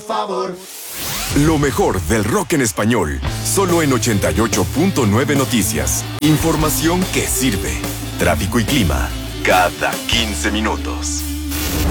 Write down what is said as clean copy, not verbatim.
favor. Lo mejor del rock en español, solo en 88.9 Noticias. Información que sirve. Tráfico y clima, cada 15 minutos.